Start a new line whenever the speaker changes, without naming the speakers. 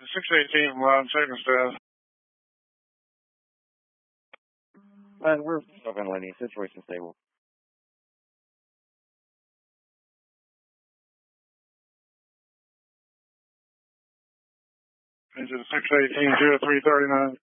618 from Loud Second Staff.
And we're open landing, situation stable.
Engine 618, 0339.